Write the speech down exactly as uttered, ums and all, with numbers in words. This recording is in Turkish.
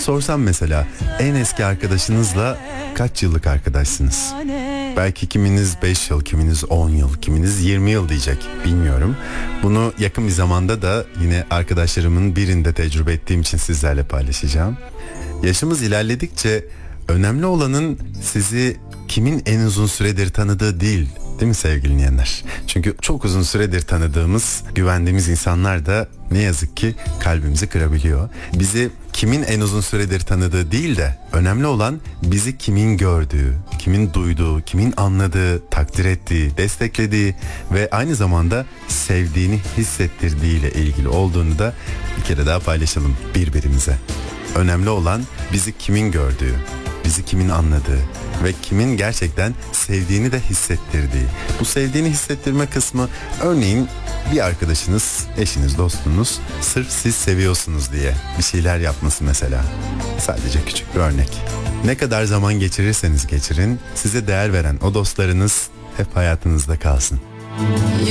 Sorsam mesela en eski arkadaşınızla kaç yıllık arkadaşsınız? Belki kiminiz beş yıl, kiminiz on yıl, kiminiz yirmi yıl diyecek, bilmiyorum. Bunu yakın bir zamanda da yine arkadaşlarımın birinde tecrübe ettiğim için sizlerle paylaşacağım. Yaşımız ilerledikçe önemli olanın sizi kimin en uzun süredir tanıdığı değil, değil mi sevgili dinleyenler? Çünkü çok uzun süredir tanıdığımız, güvendiğimiz insanlar da ne yazık ki kalbimizi kırabiliyor. Bizi kimin en uzun süredir tanıdığı değil de önemli olan bizi kimin gördüğü, kimin duyduğu, kimin anladığı, takdir ettiği, desteklediği ve aynı zamanda sevdiğini hissettirdiği ile ilgili olduğunu da bir kere daha paylaşalım birbirimize. Önemli olan bizi kimin gördüğü, bizi kimin anladığı ve kimin gerçekten sevdiğini de hissettirdiği. Bu sevdiğini hissettirme kısmı, örneğin bir arkadaşınız, eşiniz, dostunuz sırf siz seviyorsunuz diye bir şeyler yapması mesela. Sadece küçük bir örnek. Ne kadar zaman geçirirseniz geçirin, size değer veren o dostlarınız hep hayatınızda kalsın.